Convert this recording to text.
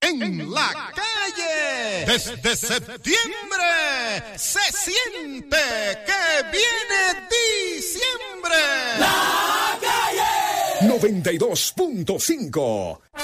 en la calle. Desde septiembre se siente que viene diciembre. La calle 92.5.